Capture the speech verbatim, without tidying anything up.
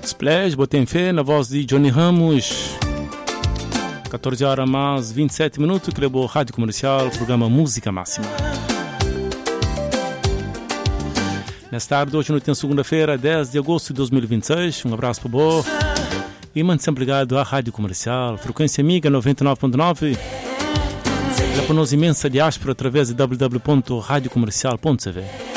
Splash, Botem Fé, na voz de Johnny Ramos. catorze horas mais vinte e sete minutos, que levou Rádio Comercial, programa Música Máxima. Nesta tarde, hoje noite, segunda-feira, dez de agosto de dois mil e vinte e seis. Um abraço para o e mande sempre ligado à Rádio Comercial, frequência amiga noventa e nove ponto nove. Já para nós imensa diáspora através de w w w ponto radio comercial ponto c v.